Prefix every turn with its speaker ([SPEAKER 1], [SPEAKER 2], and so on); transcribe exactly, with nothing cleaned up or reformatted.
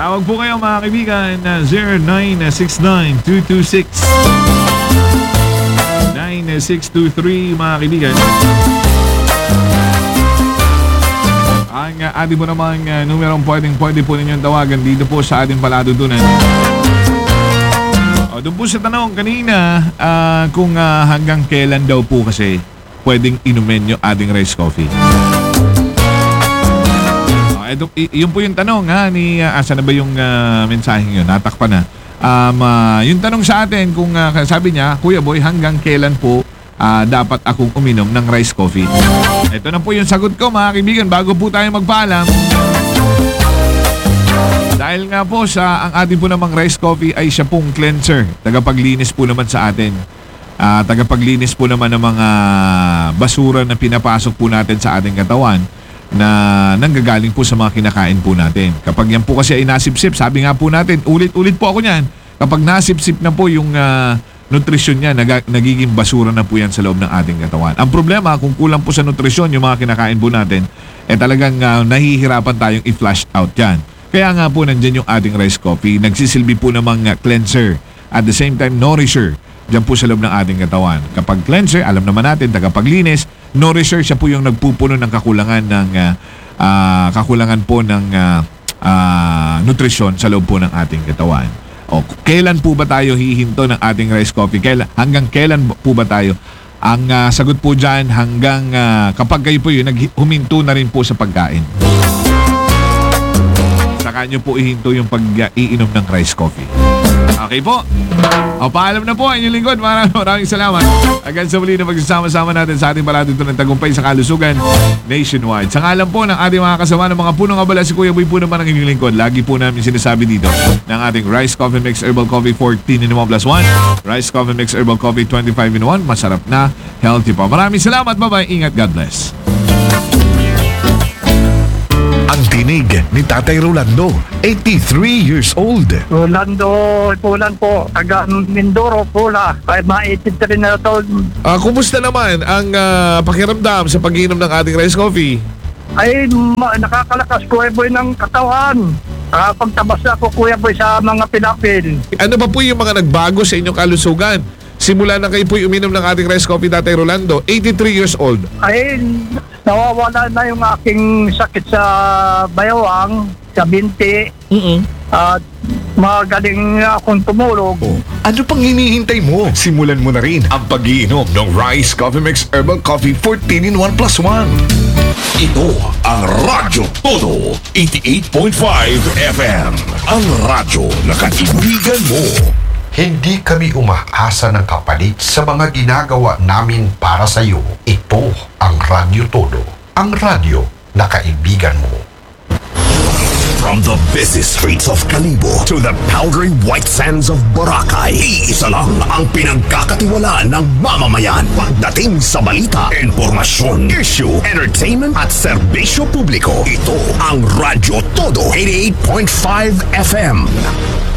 [SPEAKER 1] Tawag po kayo mga kaibigan na zero nine six nine two two six nine six two three mga kaibigan. Ang uh, ating po namang uh, numerong pwedeng pwede po ninyong tawagan dito po sa ating palatuntunan. O, doon po sa tanong kanina uh, kung uh, hanggang kailan daw po kasi pwedeng inumin yung ating rice coffee. Ito, y- yun po yung tanong ha ni uh, asa na ba yung uh, mensaheng yun, natakpan na. Um, uh, yung tanong sa atin kung uh, sabi niya, Kuya Boy, hanggang kailan po uh, dapat akong uminom ng rice coffee? Ito na po yung sagot ko mga kaibigan bago po tayo magpaalam. Dahil nga po sa ang ating po namang rice coffee ay siya pong cleanser, tagapaglinis po naman sa atin. Uh, tagapaglinis po naman ng mga basura na pinapasok po natin sa ating katawan na nanggagaling po sa mga kinakain po natin. Kapag yan po kasi ay nasipsip, sabi nga po natin, ulit-ulit po ako niyan, kapag nasipsip na po yung uh, nutrisyon niya, nag- nagiging basura na po yan sa loob ng ating katawan. Ang problema, kung kulang po sa nutrisyon yung mga kinakain po natin, eh talagang uh, nahihirapan tayong i-flush out yan. Kaya nga po nandyan yung ating rice coffee, nagsisilbi po namang uh, cleanser, at the same time nourisher, dyan po sa loob ng ating katawan. Kapag cleanser, alam naman natin, tagapaglinis, nourisher, siya po yung nagpupuno ng kakulangan ng uh, uh, kakulangan po ng uh, uh, nutrisyon sa loob po ng ating katawan. O, kailan po ba tayo hihinto ng ating rice coffee? Kailan, hanggang kailan po ba tayo? Ang uh, sagot po dyan, hanggang uh, kapag kayo po yun, huminto na rin po sa pagkain. Saka nyo po ihinto yung pag-iinom ng rice coffee. Okay po. O, paalam na po ang inyong lingkod. Maraming maraming salamat. Hanggang sa muli na magsasama-sama natin sa ating palatuntunan ng tagumpay sa kalusugan nationwide. Sa ngalan po ng ating mga kasama ng mga punong abala, si Kuya Boy po naman ang inyong lingkod. Lagi po namin sinasabi dito ng ating Rice Coffee Mix Herbal Coffee fourteen in one plus one. Rice Coffee Mix Herbal Coffee twenty-five in one. Masarap na, healthy pa. Maraming salamat. Bye-bye. Ingat. God bless.
[SPEAKER 2] Ang tinig ni Tatay Rolando, eighty-three years old.
[SPEAKER 3] Rolando Pulan po, taga Mindoro, Pula. Ay, mga eighty-three na taon.
[SPEAKER 1] Ah, kumusta naman ang ah, pakiramdam sa pag-inom ng ating rice coffee?
[SPEAKER 3] Ay, ma- nakakalakas Kuya Boy ng katawan. Ah, pagtabas ako Kuya Boy sa mga pilapil.
[SPEAKER 1] Ano ba po yung mga nagbago sa inyong kalusugan? Simula na kayo po uminom ng ating rice coffee, Tatay Rolando, eighty-three years old.
[SPEAKER 3] Ay, nawawala na yung aking sakit sa bayawang, sa binti.
[SPEAKER 1] Mm-mm.
[SPEAKER 3] At magaling akong tumulog.
[SPEAKER 2] Oh, ano pang hinihintay mo? Simulan mo na rin ang pag-iinom ng Rice Coffee Mix Herbal Coffee fourteen in one plus one.
[SPEAKER 4] Ito ang Radyo Todo, eighty-eight point five F M. Ang radyo na kaibigan mo.
[SPEAKER 5] Hindi kami umaasa ng kapalit sa mga ginagawa namin para sa iyo. Ito ang Radyo Todo, ang radyo na kaibigan mo.
[SPEAKER 4] From the busy streets of Kalibo to the powdery white sands of Boracay, iisa lang ang pinagkakatiwalaan ng mamamayan. Pagdating sa balita, informasyon, issue, entertainment at serbisyo publiko, ito ang Radyo Todo, eighty-eight point five F M.